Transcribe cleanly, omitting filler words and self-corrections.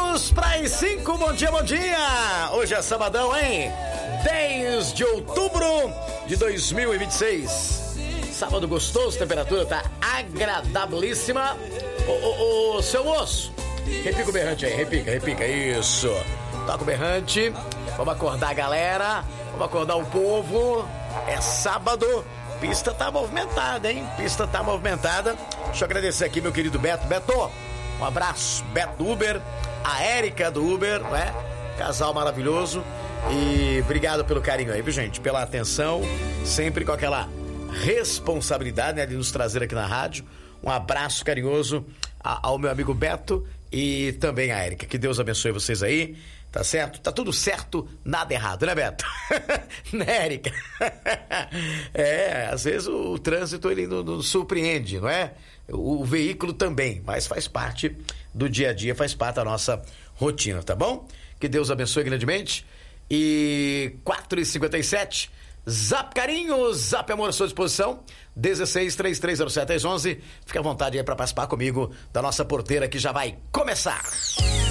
minutos para as 5, bom dia, bom dia! Hoje é sabadão, hein? 10 de outubro de 2026. Sábado gostoso, temperatura tá agradabilíssima. Ô, seu moço, repica o berrante aí, repica, isso. Toca o berrante, vamos acordar a galera, vamos acordar o povo. É sábado, pista tá movimentada, hein? Pista tá movimentada. Deixa eu agradecer aqui meu querido Beto. Beto, um abraço, Beto do Uber, a Érica do Uber, né? Casal maravilhoso. E obrigado pelo carinho aí, viu, gente? Pela atenção, sempre com aquela responsabilidade, né, de nos trazer aqui na rádio. Um abraço carinhoso ao meu amigo Beto e também a Érica. Que Deus abençoe vocês aí, tá certo? Tá tudo certo, nada errado, né, Beto? Né, Érica? Às vezes o trânsito ele nos surpreende, não é? O veículo também, mas faz parte do dia a dia, faz parte da nossa rotina, tá bom? Que Deus abençoe grandemente. E 4h57, Zap Carinho, Zap Amor à sua disposição, 16-3307-11. Fique à vontade aí para participar comigo da nossa porteira que já vai começar.